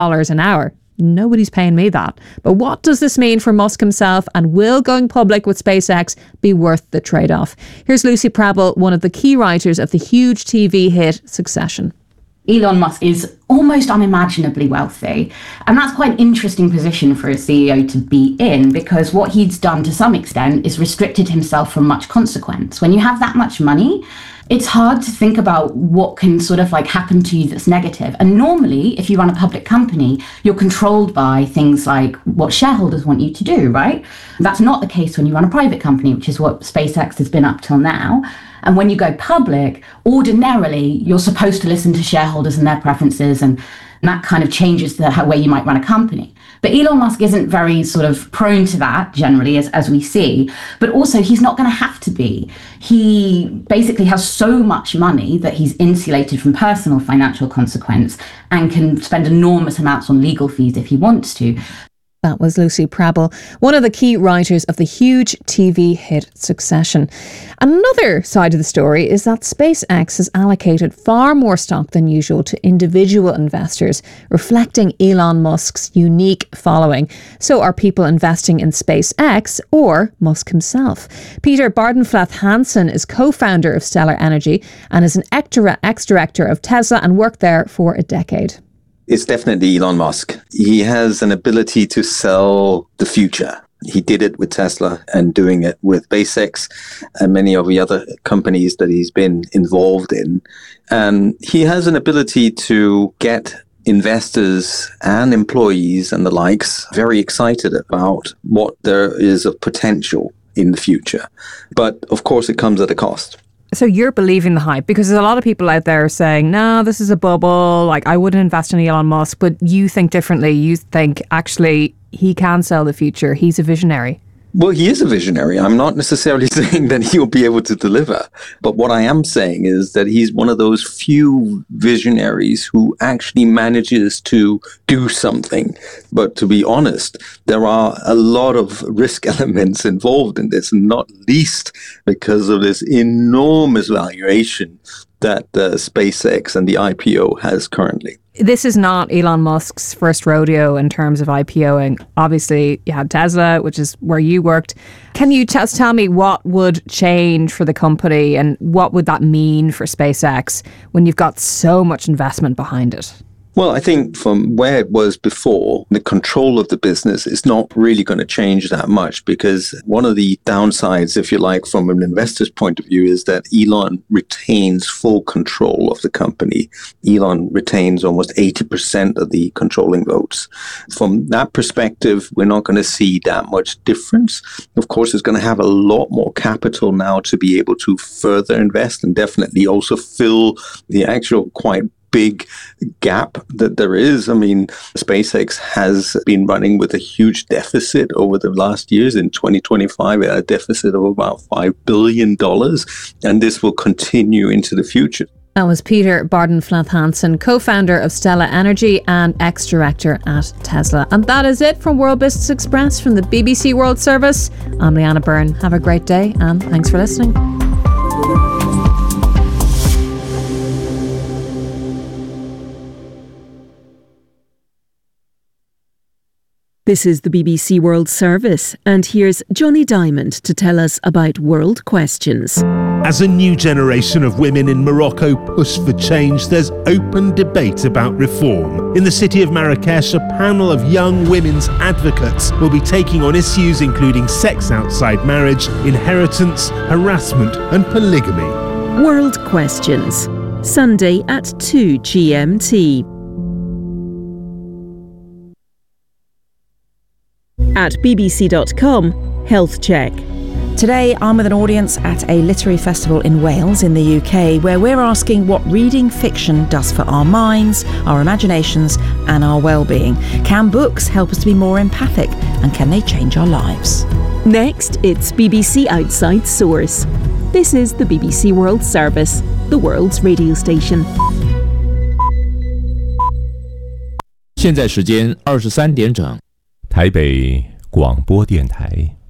an hour. Nobody's paying me that. But what does this mean for Musk himself, and will going public with SpaceX be worth the trade-off? Here's Lucy Prebble, one of the key writers of the huge TV hit Succession. Elon Musk is almost unimaginably wealthy. And that's quite an interesting position for a CEO to be in, because what he's done to some extent is restricted himself from much consequence. When you have that much money, it's hard to think about what can sort of like happen to you that's negative. And normally, if you run a public company, you're controlled by things like what shareholders want you to do, right? That's not the case when you run a private company, which is what SpaceX has been up till now. And when you go public, ordinarily, you're supposed to listen to shareholders and their preferences, and that kind of changes the way you might run a company. But Elon Musk isn't very sort of prone to that generally, as we see. But also, he's not going to have to be. He basically has so much money that he's insulated from personal financial consequence and can spend enormous amounts on legal fees if he wants to. That was Lucy Prebble, one of the key writers of the huge TV hit Succession. Another side of the story is that SpaceX has allocated far more stock than usual to individual investors, reflecting Elon Musk's unique following. So are people investing in SpaceX or Musk himself? Peter Bardenflath Hansen is co-founder of Stellar Energy and is an ex-director of Tesla and worked there for a decade. It's definitely Elon Musk. He has an ability to sell the future. He did it with Tesla and doing it with SpaceX and many of the other companies that he's been involved in. And he has an ability to get investors and employees and the likes very excited about what there is of potential in the future. But of course, it comes at a cost. So you're believing the hype, because there's a lot of people out there saying, no, this is a bubble. Like, I wouldn't invest in Elon Musk. But you think differently. You think, actually, he can sell the future. He's a visionary. Well, he is a visionary. I'm not necessarily saying that he'll be able to deliver. But what I am saying is that he's one of those few visionaries who actually manages to do something. But to be honest, there are a lot of risk elements involved in this, not least because of this enormous valuation that SpaceX and the IPO has currently. This is not Elon Musk's first rodeo in terms of IPOing. Obviously, you had Tesla, which is where you worked. Can you just tell me what would change for the company and what would that mean for SpaceX when you've got so much investment behind it? Well, I think from where it was before, the control of the business is not really going to change that much, because one of the downsides, if you like, from an investor's point of view, is that Elon retains full control of the company. Elon retains almost 80% of the controlling votes. From that perspective, we're not going to see that much difference. Of course, it's going to have a lot more capital now to be able to further invest and definitely also fill the actual quite big gap that there is. I mean, SpaceX has been running with a huge deficit over the last years. In 2025, a deficit of about $5 billion, and this will continue into the future. That was Peter Bardenflath Hansen, co-founder of Stellar Energy and ex-director at Tesla. And that is it from World Business Express from the BBC World Service. I'm Leanna Byrne. Have a great day and thanks for listening. This is the BBC World Service, and here's Johnny Diamond to tell us about World Questions. As a new generation of women in Morocco push for change, there's open debate about reform. In the city of Marrakesh, a panel of young women's advocates will be taking on issues including sex outside marriage, inheritance, harassment and polygamy. World Questions, Sunday at 2 GMT. At bbc.com, Health Check. Today, I'm with an audience at a literary festival in Wales in the UK, where we're asking what reading fiction does for our minds, our imaginations and our well-being. Can books help us to be more empathic, and can they change our lives? Next, it's BBC Outside Source. This is the BBC World Service, the world's radio station. 现在时间23点整，台北广播电台。